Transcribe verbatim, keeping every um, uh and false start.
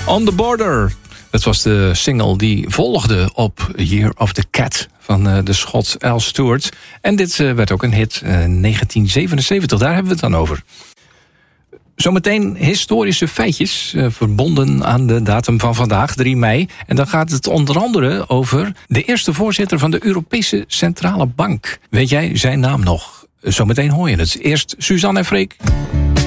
On the Border. Dat was de single die volgde op Year of the Cat van uh, de Schot Al Stewart. En dit uh, werd ook een hit, uh, negentien zevenenzeventig, daar hebben we het dan over. Zometeen historische feitjes, uh, verbonden aan de datum van vandaag, drie mei. En dan gaat het onder andere over de eerste voorzitter van de Europese Centrale Bank. Weet jij zijn naam nog? Zometeen hoor je het. Eerst Suzanne en Freek.